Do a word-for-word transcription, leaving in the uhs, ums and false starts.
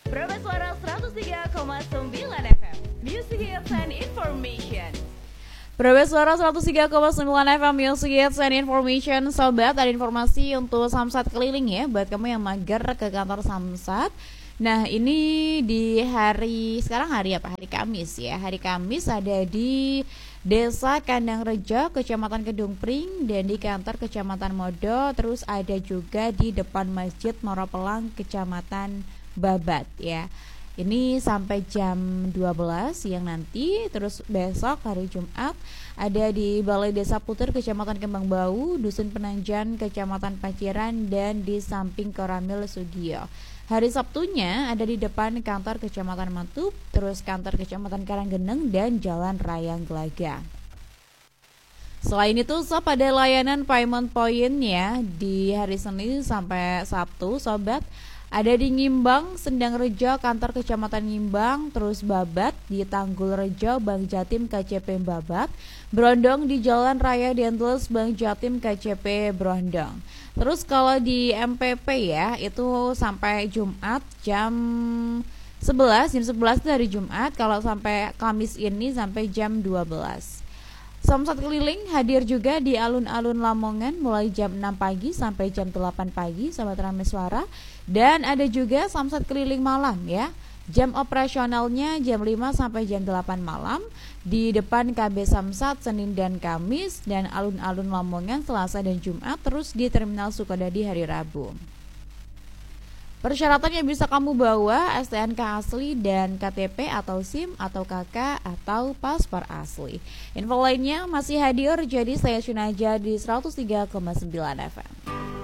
Prabes Suara seratus tiga koma sembilan F M, Music Hits and Information. Prabes Suara seratus tiga koma sembilan F M, Music Hits and Information. Sobat, ada informasi untuk Samsat keliling ya, buat kamu yang mager ke kantor Samsat. Nah, ini di hari, sekarang hari apa? Hari Kamis ya. Hari Kamis ada di Desa Kandang Rejo, Kecamatan Kedung Pring, dan di kantor Kecamatan Modo. Terus ada juga di depan Masjid Moropelang, Kecamatan Babat ya. Ini sampai jam dua belas siang nanti. Terus besok hari Jumat ada di Balai Desa Puter, Kecamatan Kembang Bau, Dusun Penanjan, Kecamatan Paciran, dan di samping Koramil Sugio. Hari Sabtunya ada di depan kantor Kecamatan Matup, terus kantor Kecamatan Karanggeneng, dan Jalan Raya Gelaga. Selain itu, sob, ada layanan payment point ya di hari Senin sampai Sabtu, sobat. Ada di Ngimbang, Sendang Rejo, kantor Kecamatan Ngimbang, terus Babat di Tanggul Rejo, Bank Jatim K C P Babat, Brondong di Jalan Raya Dendels, Bank Jatim K C P Brondong. Terus kalau di M P P ya, itu sampai Jumat jam sebelas, jam sebelas itu hari Jumat. Kalau sampai Kamis ini sampai jam dua belas. Samsat keliling hadir juga di alun-alun Lamongan mulai jam enam pagi sampai jam delapan pagi, Sobat Rameswara. Dan ada juga Samsat keliling malam ya. Jam operasionalnya jam lima sampai jam delapan malam di depan K B Samsat Senin dan Kamis, dan alun-alun Lamongan Selasa dan Jumat, terus di Terminal Sukadadi hari Rabu. Persyaratan yang bisa kamu bawa S T N K asli dan K T P atau SIM atau K K atau paspor asli. Info lainnya masih hadir, jadi saya Syunaja di seratus tiga koma sembilan F M.